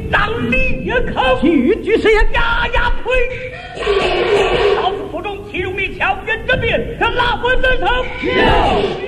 张力也可句句是呀呀呸！老子府中岂容你巧言之辩，可拉我身上？